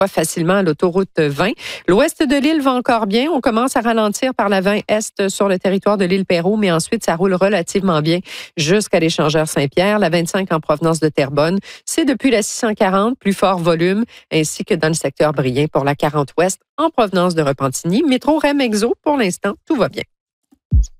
pas facilement à l'autoroute 20. L'ouest de l'île va encore bien. On commence à ralentir par la 20 Est sur le territoire de l'île Perrot, mais ensuite, ça roule relativement bien jusqu'à l'échangeur Saint-Pierre. La 25 en provenance de Terrebonne, c'est depuis la 640, plus fort volume, ainsi que dans le secteur Brien pour la 40 Ouest en provenance de Repentigny. Métro REM Exo, pour l'instant, tout va bien.